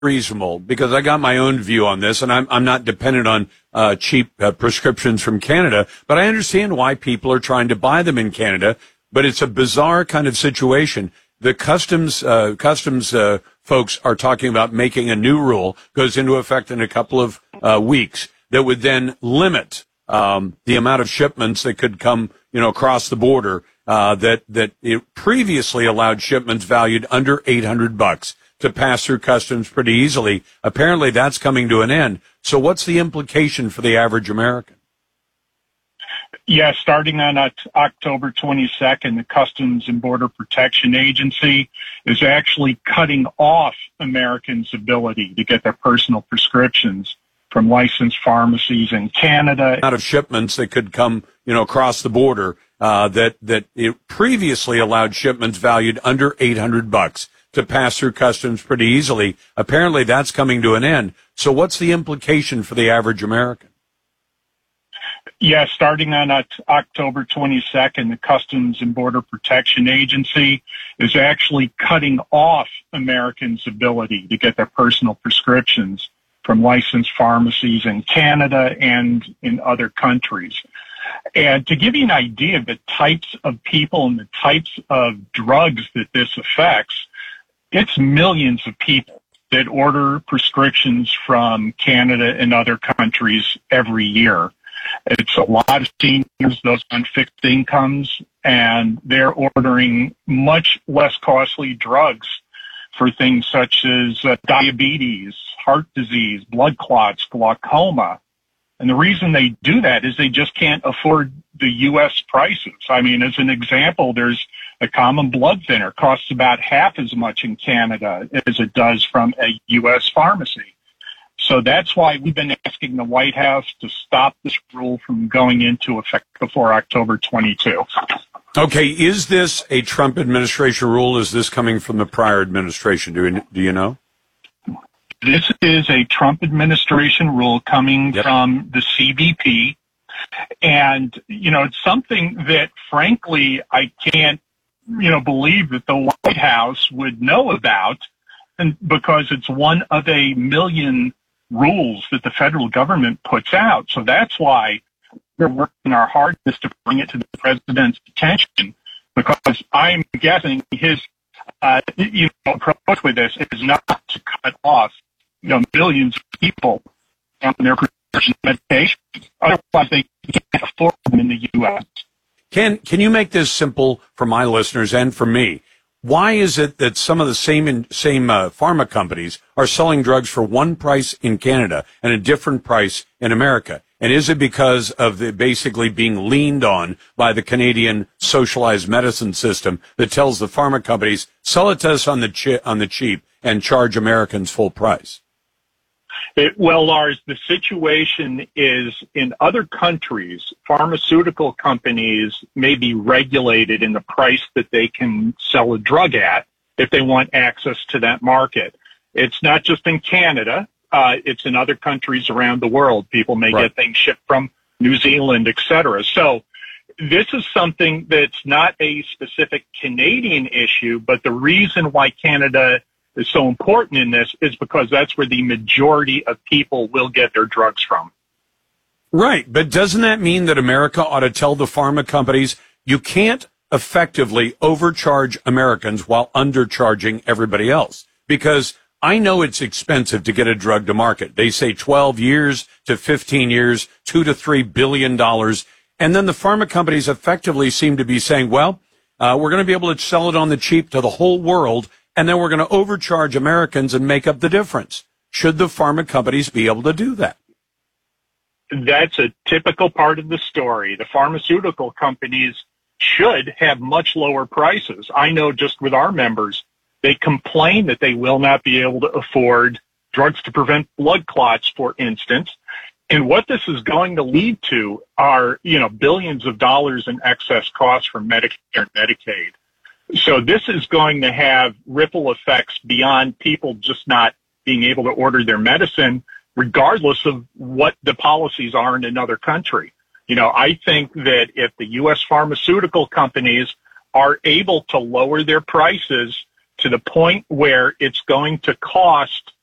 reasonable, because I got my own view on this, and I'm not dependent on cheap prescriptions from Canada, but I understand why people are trying to buy them in Canada. But it's a bizarre kind of situation. The customs folks are talking about making a new rule, goes into effect in a couple of weeks, that would then limit the amount of shipments that could come, across the border. That it previously allowed shipments valued under $800 to pass through customs pretty easily. Apparently, that's coming to an end. So, what's the implication for the average American? Yeah, starting on October 22nd, the Customs and Border Protection Agency is actually cutting off Americans' ability to get their personal prescriptions from licensed pharmacies in Canada. Out of shipments that could come, across the border, that it previously allowed shipments valued under $800 to pass through customs pretty easily. Apparently, that's coming to an end. So, what's the implication for the average American? Yeah, starting on October 22nd, the Customs and Border Protection Agency is actually cutting off Americans' ability to get their personal prescriptions from licensed pharmacies in Canada and in other countries. And to give you an idea of the types of people and the types of drugs that this affects, it's millions of people that order prescriptions from Canada and other countries every year. It's a lot of seniors, those on fixed incomes, and they're ordering much less costly drugs for things such as diabetes, heart disease, blood clots, glaucoma. And the reason they do that is they just can't afford the U.S. prices. I mean, as an example, there's a common blood thinner costs about half as much in Canada as it does from a U.S. pharmacy. So that's why we've been asking the White House to stop this rule from going into effect before October 22. Okay, is this a Trump administration rule? Is this coming from the prior administration? Do you know? This is a Trump administration rule coming from the CBP. And, it's something that, frankly, I can't, believe that the White House would know about, and because it's one of a million rules that the federal government puts out. So that's why we're working our hardest to bring it to the president's attention, because I'm guessing his approach with this is not to cut off millions of people from their prescription medication. Otherwise, they can't afford them in the U.S. Can you make this simple for my listeners and for me? Why is it that some of the same pharma companies are selling drugs for one price in Canada and a different price in America? And is it because of the basically being leaned on by the Canadian socialized medicine system that tells the pharma companies, sell it to us on the cheap and charge Americans full price? Well, Lars, the situation is in other countries, pharmaceutical companies may be regulated in the price that they can sell a drug at if they want access to that market. It's not just in Canada. It's in other countries around the world. People may get things shipped from New Zealand, et cetera. So this is something that's not a specific Canadian issue, but the reason why Canada is so important in this is because that's where the majority of people will get their drugs from. Right, but doesn't that mean that America ought to tell the pharma companies, you can't effectively overcharge Americans while undercharging everybody else? Because I know it's expensive to get a drug to market. They say 12 years to 15 years, $2 to $3 billion. And then the pharma companies effectively seem to be saying, well, we're going to be able to sell it on the cheap to the whole world, and then we're going to overcharge Americans and make up the difference. Should the pharma companies be able to do that? That's a typical part of the story. The pharmaceutical companies should have much lower prices. I know just with our members, they complain that they will not be able to afford drugs to prevent blood clots, for instance. And what this is going to lead to are, billions of dollars in excess costs for Medicare and Medicaid. So this is going to have ripple effects beyond people just not being able to order their medicine, regardless of what the policies are in another country. I think that if the U.S. pharmaceutical companies are able to lower their prices to the point where it's going to cost